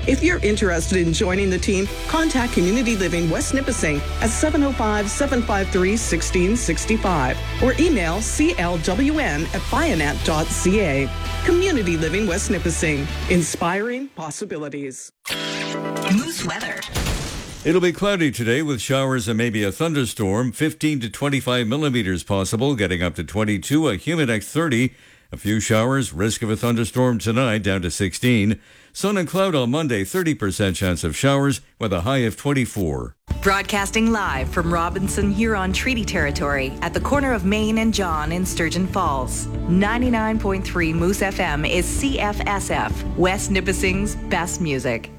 If you're interested in joining the team, contact Community Living West Nipissing at 705-753-1665 or email clwn@bionet.ca. Community Living West Nipissing, inspiring possibilities. Moose weather. It'll be cloudy today with showers and maybe a thunderstorm, 15 to 25 millimeters possible, getting up to 22, a Humidex 30. A few showers, risk of a thunderstorm tonight down to 16. Sun and cloud on Monday, 30% chance of showers with a high of 24. Broadcasting live from Robinson Huron Treaty Territory at the corner of Main and John in Sturgeon Falls. 99.3 Moose FM is CFSF, West Nipissing's best music.